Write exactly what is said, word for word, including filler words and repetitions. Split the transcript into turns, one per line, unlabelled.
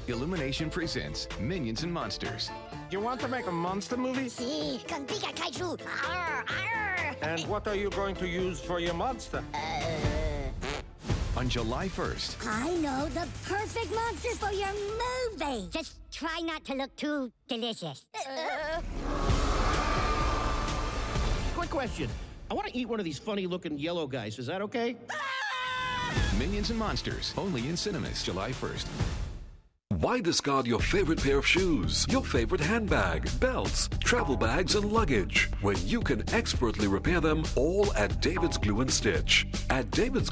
Illumination presents Minions and Monsters.
You want to make a monster movie?
Sí, con Pika Kaiju. Arr, arr.
And what are you going to use for your monster?
Uh,
On July first,
I know the perfect monster for your movie. Just try not to look too delicious. Uh,
Quick question. I want to eat one of these funny-looking yellow guys. Is that okay?
Minions and Monsters, only in cinemas July first.
Why discard your favorite pair of shoes, your favorite handbag, belts, travel bags, and luggage when you can expertly repair them all at David's Glue and Stitch? At David's